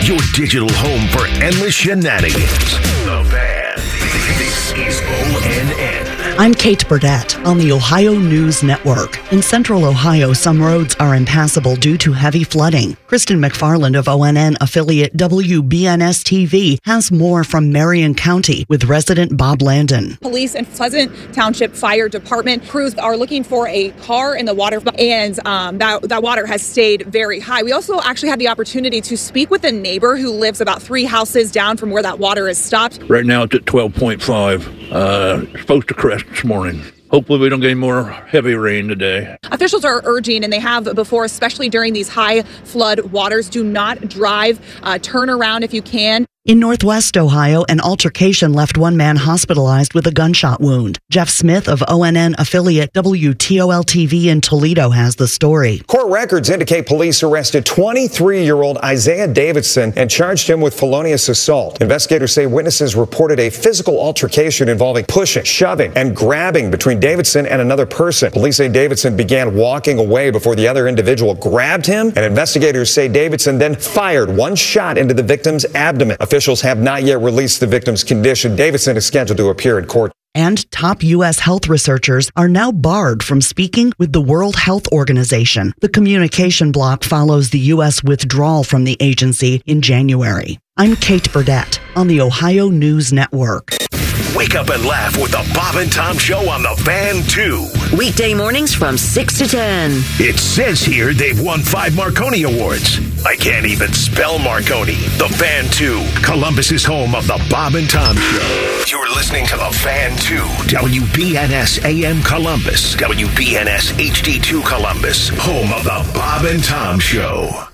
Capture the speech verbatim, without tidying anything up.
your digital home for endless shenanigans. The Fan. This is O N N. I'm Kate Burdett on the Ohio News Network. In central Ohio, some roads are impassable due to heavy flooding. Kristen McFarland of O N N affiliate W B N S T V has more from Marion County with resident Bob Landon. Police and Pleasant Township Fire Department crews are looking for a car in the water, and um, that, that water has stayed very high. We also actually had the opportunity to speak with a neighbor who lives about three houses down from where that water is stopped. Right now it's at twelve point five. Uh, supposed to crest this morning. Hopefully we don't get any more heavy rain today. Officials are urging, and they have before, especially during these high flood waters, do not drive, uh, turn around if you can. In Northwest Ohio, an altercation left one man hospitalized with a gunshot wound. Jeff Smith of O N N affiliate W T O L T V in Toledo has the story. Court records indicate police arrested twenty-three-year-old Isaiah Davidson and charged him with felonious assault. Investigators say witnesses reported a physical altercation involving pushing, shoving, and grabbing between Davidson and another person. Police say Davidson began walking away before the other individual grabbed him, and investigators say Davidson then fired one shot into the victim's abdomen. Officials have not yet released the victim's condition. Davidson is scheduled to appear in court. And top U S health researchers are now barred from speaking with the World Health Organization. The communication block follows the U S withdrawal from the agency in January. I'm Kate Burdett on the Ohio News Network. Wake up and laugh with the Bob and Tom Show on the Fan two. Weekday mornings from six to ten. It says here they've won five Marconi Awards. I can't even spell Marconi. The Fan two, Columbus's home of the Bob and Tom Show. You're listening to the Fan two, W B N S A M Columbus, W B N S H D two Columbus, home of the Bob and Tom Show.